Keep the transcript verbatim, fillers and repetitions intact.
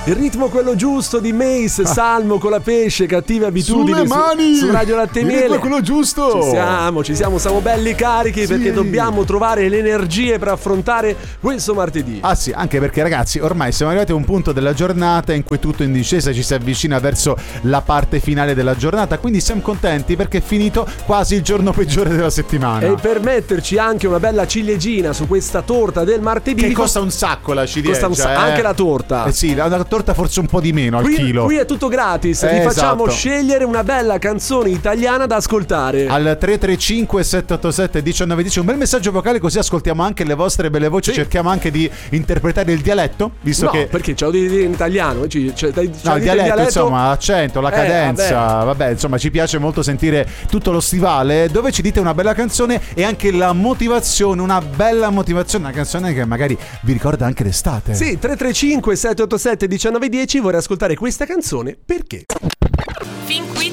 il ritmo quello giusto di Mace, Salmo con la pesce, cattive abitudini. Sulle mani! Su, su Radio Latte e il Miele. ritmo è quello giusto. Ci siamo, ci siamo, siamo belli carichi, sì, perché dobbiamo trovare le energie per affrontare questo martedì. Ah sì, anche perché ragazzi, ormai siamo arrivati a un punto della giornata in cui tutto in discesa, ci si avvicina verso la parte finale della giornata, quindi siamo contenti perché è finito quasi il giorno peggiore della settimana. E per metterci anche una bella ciliegina su questa torta del martedì, che costa un sacco la ciliegia, costa un sa- eh. anche la torta. Eh sì, la, la torta forse un po' di meno qui, al chilo. Qui è tutto gratis, eh, vi facciamo esatto. scegliere una bella canzone italiana da ascoltare al tre tre cinque sette otto sette uno nove uno zero. Un bel messaggio vocale, così ascoltiamo anche le vostre belle voci, sì. Cerchiamo anche di interpretare il dialetto, visto no, che perché ce lo devi dire in italiano, ci, ce, ce no, il dialetto, il dialetto, insomma, l'accento, la cadenza, eh, vabbè. vabbè, insomma, ci piace molto sentire tutto lo stivale, dove ci dite una bella canzone e anche la motivazione, una bella motivazione, una canzone che magari vi ricorda anche l'estate. Sì, tre tre cinque sette otto sette uno nove uno zero. Vorrei ascoltare questa canzone perché? Fin qui